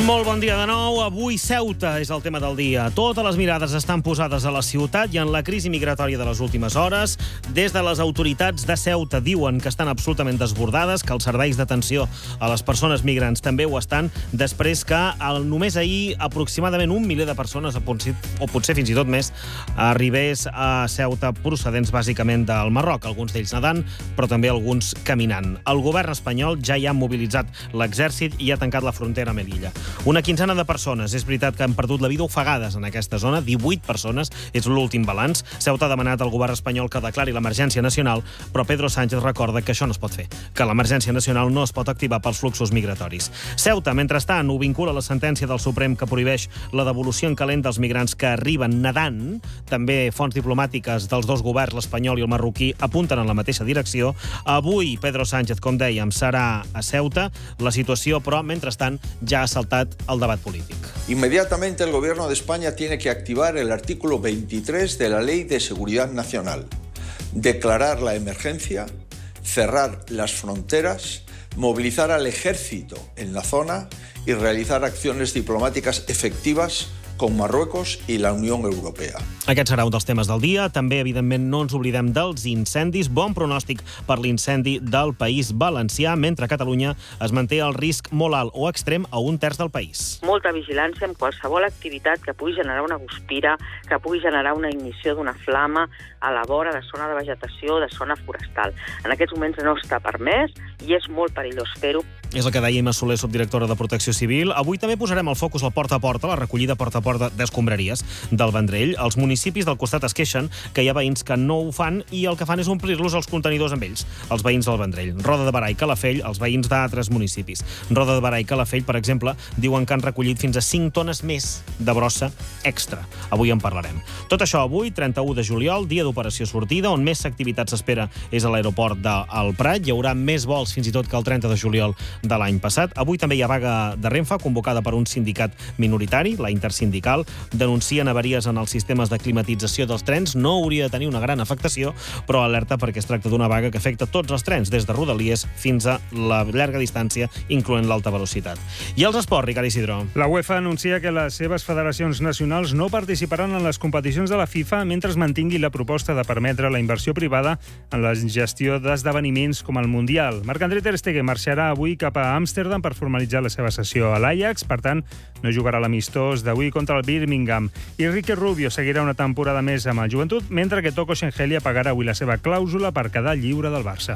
Molt bon dia de nou. Avui Ceuta és el tema del dia. Totes les mirades estan posades a la ciutat i en la crisi migratòria de les últimes hores. Des de les autoritats de Ceuta diuen que estan absolutament desbordades, que els serveis d'atenció a les persones migrants també ho estan, després que només ahir aproximadament 1 miler de persones, o potser fins i tot més, arribés a Ceuta procedents bàsicament del Marroc, alguns d'ells nedant, però també alguns caminant. El govern espanyol ja hi ha mobilitzat l'exèrcit i ha tancat la frontera a Melilla. Una quinzena de persones, és veritat que han perdut la vida ofegades en aquesta zona, 18 persones, és l'últim balanç. Ceuta ha demanat al govern espanyol que declari l'emergència nacional, però Pedro Sánchez recorda que això no es pot fer, que l'emergència nacional no es pot activar pels fluxos migratoris. Ceuta, mentrestant, ho vincula a la sentència del Suprem que prohibeix la devolució en calent dels migrants que arriben nedant. També fonts diplomàtiques dels dos governs, l'espanyol i el marroquí, apunten en la mateixa direcció. Avui, Pedro Sánchez, com dèiem, serà a Ceuta. La situació, però, mentrestant, ja ha saltat al debat polític. Inmediatamente el Gobierno de España tiene que activar el artículo 23 de la Ley de Seguridad Nacional, declarar la emergencia, cerrar las fronteras, movilizar al ejército en la zona y realizar acciones diplomáticas efectivas con Marruecos i la Unió Europea. Aquest serà un dels temes del dia. També, evidentment, no ens oblidem dels incendis. Bon pronòstic per l'incendi del País Valencià, mentre a Catalunya es manté el risc molt alt o extrem a 1/3 del país. Molta vigilància amb qualsevol activitat que pugui generar una guspira, que pugui generar una ignició d'una flama a la vora de zona de vegetació, de zona forestal. En aquests moments no està permès i és molt perillós fer-ho. És el que deia Imma Soler, subdirectora de Protecció Civil. Avui també posarem el focus al porta a porta, la recollida porta a porta d'escombraries del Vendrell. Els municipis del costat es queixen que hi ha veïns que no ho fan i el que fan és omplir-los els contenidors amb ells, els veïns del Vendrell. Roda de Berà i Calafell, els veïns d'altres municipis. Roda de Berà i Calafell, per exemple, diuen que han recollit fins a 5 tones més de brossa extra. Avui en parlarem. Tot això avui, 31 de juliol, dia d'operació sortida, on més activitat s'espera és a l'aeroport del Prat. Hi haurà més vols fins i tot que el 30 de juliol de l'any passat. Avui també hi ha vaga de Renfe, convocada per un sindicat minoritari, la Intersindical. Denuncien avaries en els sistemes de climatització dels trens. No hauria de tenir una gran afectació, però alerta perquè es tracta d'una vaga que afecta tots els trens, des de Rodalies fins a la llarga distància, incloent l'alta velocitat. I els esports, Ricard Isidro. La UEFA anuncia que les seves federacions nacionals no participaran en les competicions de la FIFA mentre es mantingui la proposta de permetre la inversió privada en la gestió d'esdeveniments com el Mundial. Marc-André ter Stegen marxarà avui cap a Amsterdam per formalitzar la seva sessió a l'Ajax, per tant, no jugarà l'amistós d'avui contra el Birmingham. I Ricky Rubio seguirà una temporada més amb el Joventut, mentre que Toko Shengelia pagarà avui la seva clàusula per quedar lliure del Barça.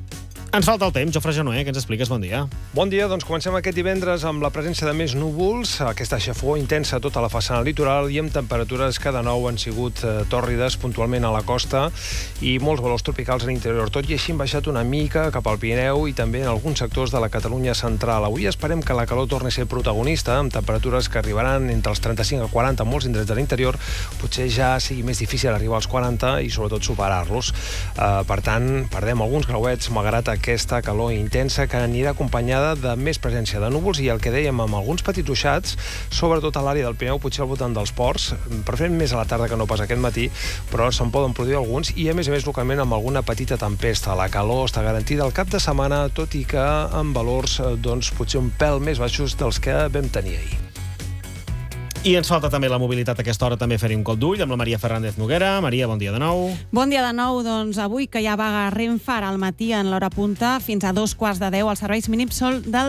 Ens falta el temps. Jofre Genoé, què ens expliques? Bon dia. Bon dia, doncs comencem aquest divendres amb la presència de més núvols, aquesta xafogor intensa a tota la façana litoral i amb temperatures que de nou han sigut tòrrides puntualment a la costa i molts valors tropicals a l'interior. Tot i així han baixat una mica cap al Pirineu i també en alguns sectors de la Catalunya central. Avui esperem que la calor torni a ser protagonista, amb temperatures que arribaran entre els 35 a 40 en molts indrets de l'interior. Potser ja sigui més difícil arribar als 40 i sobretot superar-los. Per tant, perdem alguns grauets malgrat aquesta calor intensa que anirà acompanyada de més presència de núvols i el que dèiem amb alguns petits ruixats, sobretot a l'àrea del Pirineu, potser al voltant dels ports, preferent més a la tarda que no pas aquest matí, però se'n poden produir alguns i a més localment amb alguna petita tempesta. La calor està garantida al cap de setmana, tot i que amb valors potser un pèl més baixos dels que vam tenir ahir. I ens falta també la mobilitat a aquesta hora, també fer-hi un cop d'ull amb la Maria Fernández Noguera. Maria, bon dia de nou. Bon dia de nou. Doncs avui que hi ha vaga a Renfe, ara al matí en l'hora punta, fins a 2:15, els serveis mínims són del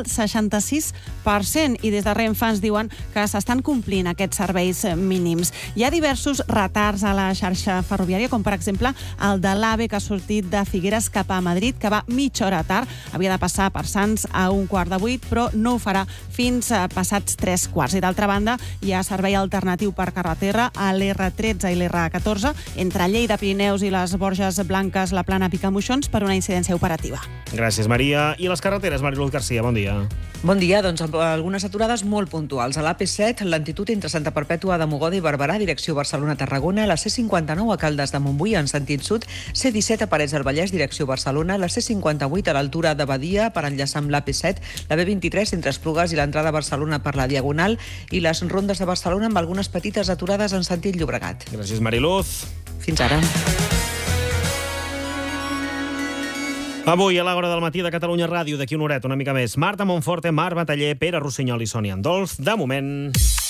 66% i des de Renfe ens diuen que s'estan complint aquests serveis mínims. Hi ha diversos retards a la xarxa ferroviària, com per exemple el de l'AVE que ha sortit de Figueres cap a Madrid, que va mitja hora tard. Havia de passar per Sants a 7:15, però no ho farà fins passats 3:15. I d'altra banda, hi ha servei alternatiu per carretera a l'R13 i l'R14 entre Lleida, Pirineus i les Borges Blanques, la Plana, Picamoixons, per una incidència operativa. Gràcies, Maria. I les carreteres, Mariluz Garcia, bon dia. Bon dia, doncs amb algunes aturades molt puntuals. A l'AP7, lentitud entre Santa Perpètua de Mogoda i Barberà, direcció Barcelona-Tarragona, la C59 a Caldes de Montbui en sentit sud, C17 a Parets del Vallès, direcció Barcelona, la C58 a l'altura de Badia per enllaçar amb l'AP7, la B23 entre Esplugues i l'entrada a Barcelona per la Diagonal i les rondes de Barcelona amb algunes petites aturades en sentit Llobregat. Gràcies, Mariluz. Fins ara. Avui, a l'hora del matí de Catalunya Ràdio, d'aquí una horeta, una mica més, Marta Monforte, Marc Bataller, Pere Rossinyol i Sònia Andolf. De moment...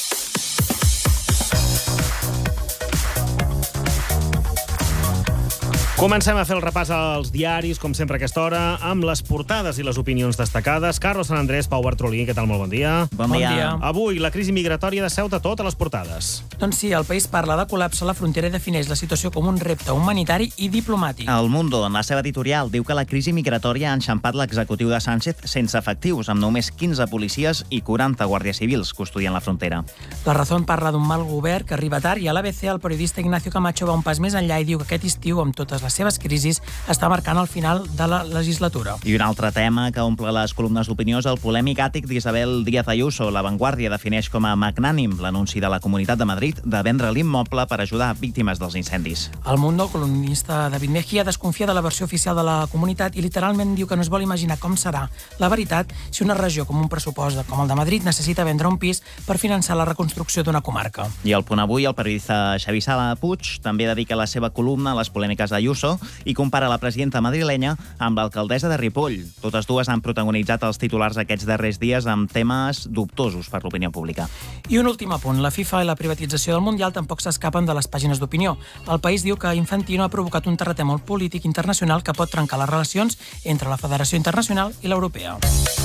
Comencem a fer el repàs als diaris, com sempre a aquesta hora, amb les portades i les opinions destacades. Carlos Sant Andrés, Pau Bartrolí, què tal? Molt bon dia. Bon dia. Avui, la crisi migratòria de Ceuta, totes les portades. Doncs sí, el país parla de col·lapse a la frontera i defineix la situació com un repte humanitari i diplomàtic. El Mundo, en la seva editorial, diu que la crisi migratòria ha enxampat l'executiu de Sánchez sense efectius, amb només 15 policies i 40 guàrdies civils custodiant la frontera. La Razón parla d'un mal govern que arriba tard i a l'ABC el periodista Ignacio Camacho va un pas més enllà i diu que aquest estiu, amb totes les seves crisis, està marcant el final de la legislatura. I un altre tema que omple les columnes d'opinió és el polèmic àtic d'Isabel Díaz Ayuso. La Vanguardia defineix com a magnànim l'anunci de la Comunitat de Madrid de vendre l'immoble per ajudar víctimes dels incendis. El Mundo, columnista David Mejía, desconfia de la versió oficial de la Comunitat i literalment diu que no es vol imaginar com serà la veritat si una regió com un pressupost com el de Madrid necessita vendre un pis per finançar la reconstrucció d'una comarca. I al Punt Avui, el periodista Xavi Sala Puig també dedica la seva columna a les polèmiques d'Ayuso i compara la presidenta madrilenya amb l'alcaldessa de Ripoll. Totes dues han protagonitzat els titulars aquests darrers dies amb temes dubtosos per l'opinió pública. I un últim apunt. La FIFA i la privatització del Mundial tampoc s'escapen de les pàgines d'opinió. El País diu que Infantino ha provocat un terratrèmol polític internacional que pot trencar les relacions entre la Federació Internacional i l'Europea.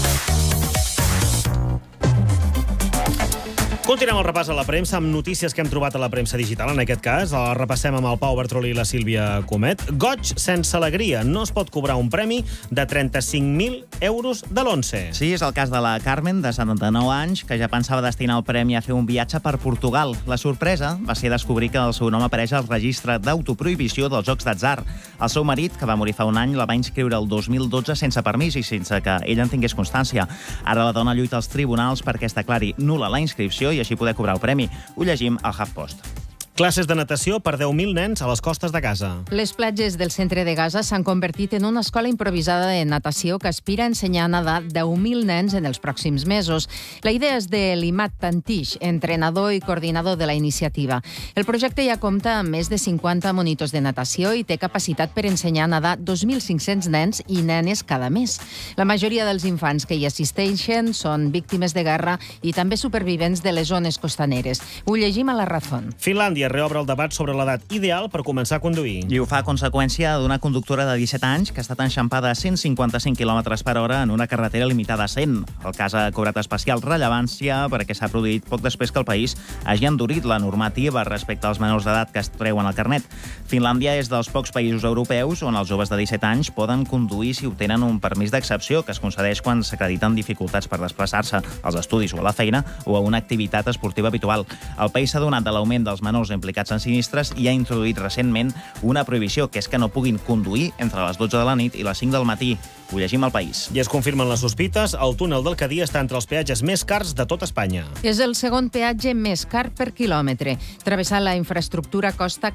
Continuem el repàs a la premsa amb notícies que hem trobat a la premsa digital. En aquest cas, la repassem amb el Pau Bartrolí i la Sílvia Comet. Goig sense alegria. No es pot cobrar un premi de 35.000 euros de l'11. Sí, és el cas de la Carmen, de 79 anys, que ja pensava destinar el premi a fer un viatge per Portugal. La sorpresa va ser descobrir que el seu nom apareix al registre d'autoprohibició dels jocs d'atzar. El seu marit, que va morir fa un any, la va inscriure el 2012 sense permís i sense que ella en tingués constància. Ara la dona lluita als tribunals perquè es declari nul·la la inscripció i així poder cobrar el premi. Ho llegim al HuffPost. Classes de natació per 10.000 nens a les costes de Gaza. Les platges del centre de Gaza s'han convertit en una escola improvisada de natació que aspira a ensenyar a nedar 10.000 nens en els pròxims mesos. La idea és de l'Imad Tantish, entrenador i coordinador de la iniciativa. El projecte ja compta amb més de 50 monitors de natació i té capacitat per ensenyar a nedar 2.500 nens i nenes cada mes. La majoria dels infants que hi assisteixen són víctimes de guerra i també supervivents de les zones costaneres. Ho llegim a La Razón. Finlàndia reobre el debat sobre l'edat ideal per començar a conduir. I ho fa a conseqüència d'una conductora de 17 anys que ha estat enxampada a 155 km per hora en una carretera limitada a 100. El cas ha cobrat especial rellevància perquè s'ha produït poc després que el país hagi endurit la normativa respecte als menors d'edat que es treuen el carnet. Finlàndia és dels pocs països europeus on els joves de 17 anys poden conduir si obtenen un permís d'excepció que es concedeix quan s'acrediten dificultats per desplaçar-se als estudis o a la feina o a una activitat esportiva habitual. El país s'ha donat de l'augment dels menors implicats en sinistres i ha introduït recentment una prohibició, que és que no puguin conduir entre les 12 de la nit i les 5 del matí. Ho llegim al País. I es confirmen les sospites, el túnel del Cadí està entre els peatges més cars de tot Espanya. És el segon peatge més car per quilòmetre. Travessar la infraestructura costa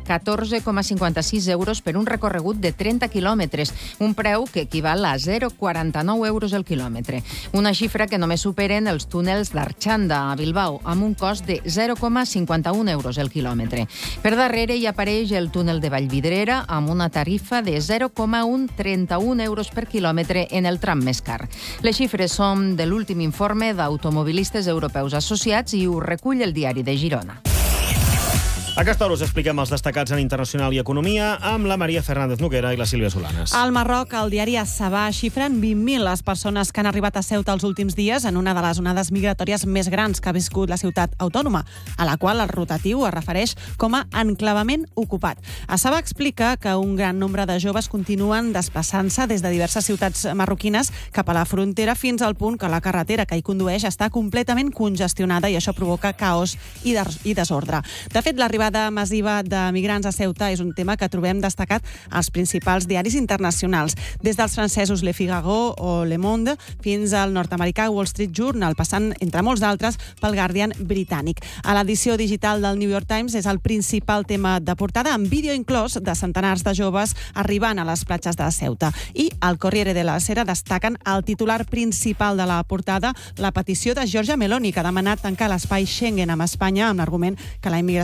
14,56 euros per un recorregut de 30 quilòmetres, un preu que equival a 0,49 euros el quilòmetre. Una xifra que només superen els túnels d'Arxanda, a Bilbao, amb un cost de 0,51 euros el quilòmetre. Per darrere hi apareix el túnel de Vallvidrera amb una tarifa de 0,131 euros per quilòmetre en el tram més car. Les xifres són de l'últim informe d'automobilistes europeus associats i ho recull el Diari de Girona. A aquesta hora us expliquem els destacats en internacional i economia amb la Maria Fernández Noguera i la Sílvia Solanes. Al Marroc, el diari As-Sabah xifren 20.000 les persones que han arribat a Ceuta els últims dies en una de les onades migratòries més grans que ha viscut la ciutat autònoma, a la qual el rotatiu es refereix com a enclavament ocupat. As-Sabah explica que un gran nombre de joves continuen desplaçant-se des de diverses ciutats marroquines cap a la frontera fins al punt que la carretera que hi condueix està completament congestionada i això provoca caos i desordre. De fet, l'arribada massiva de migrants a Ceuta és un tema que trobem destacat als principals diaris internacionals, des dels francesos Le Figaro o Le Monde fins al nord-americà Wall Street Journal, passant, entre molts d'altres, pel Guardian britànic. A l'edició digital del New York Times és el principal tema de portada, amb vídeo inclòs de centenars de joves arribant a les platges de Ceuta. I al Corriere della Sera destaquen el titular principal de la portada, la petició de Giorgia Meloni, que ha demanat tancar l'espai Schengen amb Espanya amb l'argument que la immigració irregular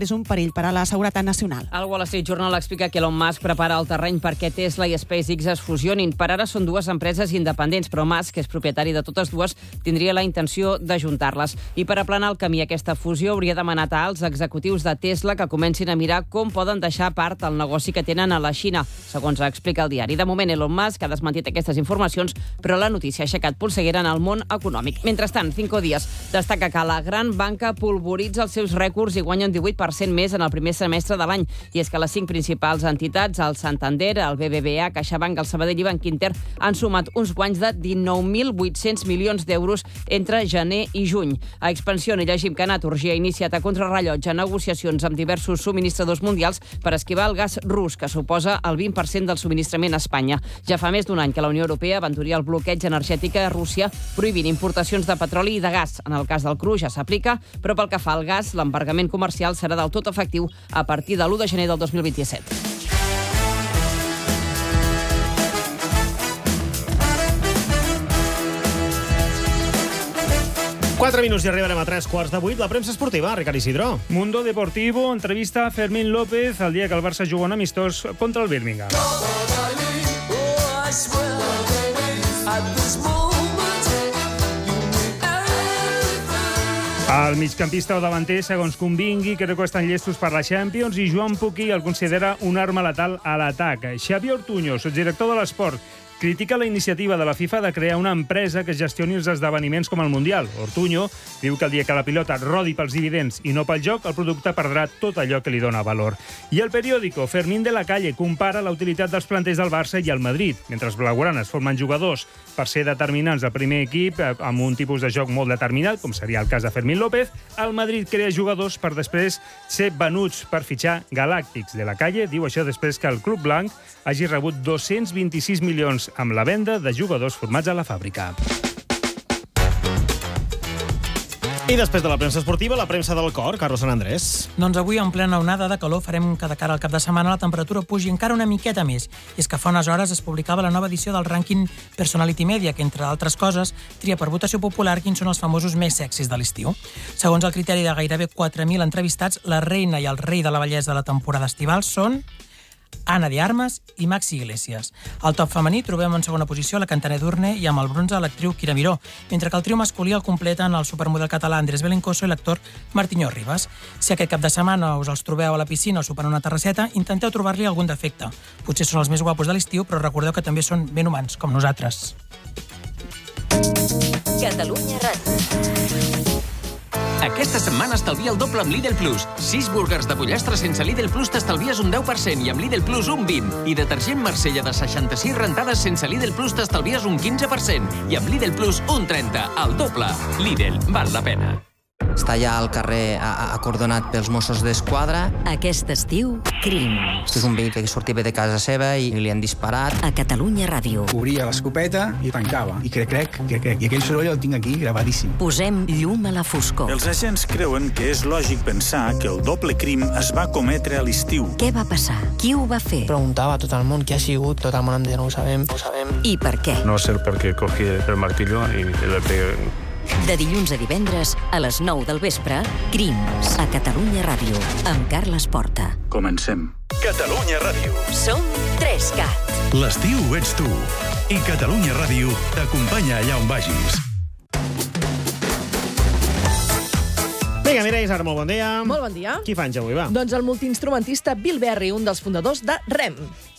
és un perill per a la seguretat nacional. El Wall Street Journal explica que Elon Musk prepara el terreny perquè Tesla i SpaceX es fusionin. Per ara són dues empreses independents, però Musk, que és propietari de totes dues, tindria la intenció d'ajuntar-les. I per aplanar el camí a aquesta fusió hauria demanat als executius de Tesla que comencin a mirar com poden deixar a part el negoci que tenen a la Xina, segons explica el diari. De moment, Elon Musk ha desmentit aquestes informacions, però la notícia ha aixecat polseguera en el món econòmic. Mentrestant, Cinco Días destaca que la gran banca polvoritza els seus rècords i guanyen 18% més en el primer semestre de l'any. I és que les 5 principals entitats, el Santander, el BBVA, CaixaBank, el Sabadell i Bankinter, han sumat uns guanys de 19.800 milions d'euros entre gener i juny. A Expansión i llegim que Naturgy ha iniciat a contrarrellotge negociacions amb diversos subministradors mundials per esquivar el gas rus, que suposa el 20% del subministrament a Espanya. Ja fa més d'un any que la Unió Europea aventuraria el bloqueig energètic a Rússia, prohibint importacions de petroli i de gas. En el cas del cru ja s'aplica, però pel que fa al gas, l'embargament comercial serà del tot efectiu a partir de l'1 de gener del 2027. Quatre minuts i arribarem a 7:45. La premsa esportiva, Ricard Isidro. Mundo Deportivo entrevista a Fermín López el dia que el Barça juga un amistós contra el Birmingham. El migcampista o davanter, segons convingui, creu que estan llestos per la Champions i Joan Puquí el considera una arma letal a l'atac. Xavi Ortuño, sotsdirector de l'Esport, critica la iniciativa de la FIFA de crear una empresa que gestioni els esdeveniments com el Mundial. Ortuño diu que el dia que la pilota rodi pels dividends i no pel joc, el producte perdrà tot allò que li dona valor. I el periòdico Fermín de la Calle compara la utilitat dels planters del Barça i el Madrid. Mentre els blaugranes formen jugadors per ser determinants del primer equip amb un tipus de joc molt determinat, com seria el cas de Fermín López, el Madrid crea jugadors per després ser venuts per fitxar galàctics. De la Calle diu això després que el club blanc hagi rebut 226 milions amb la venda de jugadors formats a la fàbrica. I després de la premsa esportiva, la premsa del cor, Carlos Sant Andrés. Doncs avui, en plena onada de calor, farem que de cara al cap de setmana la temperatura pugi encara una miqueta més. I és que fa unes hores es publicava la nova edició del rànquing Personality Media, que, entre altres coses, tria per votació popular quins són els famosos més sexis de l'estiu. Segons el criteri de gairebé 4.000 entrevistats, la reina i el rei de la bellesa de la temporada estival són Ana de Armas i Maxi Iglesias. Al top femení trobem en segona posició la cantant Edurne i amb el bronze l'actriu Kira Miró, mentre que el trio masculí el completen el supermodel català Andrés Belencoso i l'actor Martiño Rivas. Si aquest cap de setmana us els trobeu a la piscina o sopant una terrasseta, intenteu trobar-li algun defecte. Potser són els més guapos de l'estiu, però recordeu que també són ben humans, com nosaltres. Catalunya Ràdio. Aquesta setmana estalvia el doble amb Lidl Plus. 6 búrguers de pollastre sense Lidl Plus t'estalvies un 10% i amb Lidl Plus un 20%. I detergent Marsella de 66 rentades sense Lidl Plus t'estalvies un 15% i amb Lidl Plus un 30%. El doble. Lidl, val la pena. Està ja al carrer acordonat pels Mossos d'Esquadra. Aquest estiu, crims. És un vehicle que sortia de casa seva i li han disparat. A Catalunya Ràdio. Obria l'escopeta i tancava. I crec. I aquell soroll el tinc aquí gravadíssim. Posem llum a la foscor. Els agents creuen que és lògic pensar que el doble crim es va cometre a l'estiu. Què va passar? Qui ho va fer? Preguntava a tot el món qui ha sigut. Tot el món em deia, no ho sabem. I per què? No sé per què cogí el martillo i le pegué. De dilluns a divendres, a les 9 del vespre, Crims, a Catalunya Ràdio, amb Carles Porta. Comencem. Catalunya Ràdio. Som 3CAT. L'estiu ets tu. I Catalunya Ràdio t'acompanya allà on vagis. Vinga, Mireia, ara molt bon dia. Molt bon dia. Qui fa anys avui, va? Doncs el multiinstrumentista Bill Berry, un dels fundadors de REM.